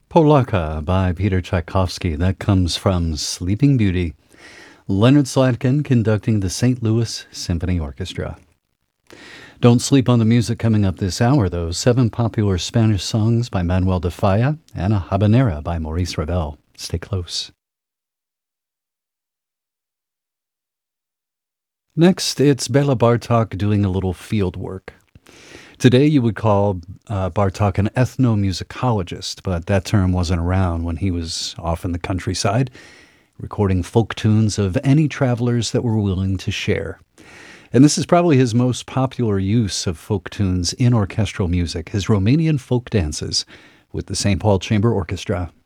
Polaka by Peter Tchaikovsky. That comes from Sleeping Beauty. Leonard Slatkin conducting the St. Louis Symphony Orchestra. Don't sleep on the music coming up this hour, though. 7 popular Spanish songs by Manuel de Falla and a habanera by Maurice Ravel. Stay close. Next, it's Bela Bartok doing a little field work. Today you would call Bartok an ethnomusicologist, but that term wasn't around when he was off in the countryside, recording folk tunes of any travelers that were willing to share. And this is probably his most popular use of folk tunes in orchestral music, his Romanian folk dances with the St. Paul Chamber Orchestra.